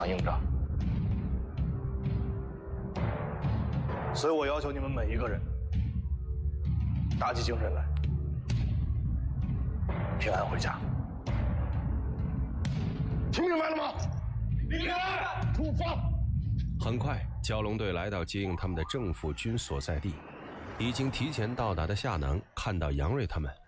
应着。所以我要求你们每一个人打起精神来，平安回家。听明白了吗？明白。出发。 很快，蛟龙队来到接应他们的政府军所在地。已经提前到达的夏囊看到杨瑞他们，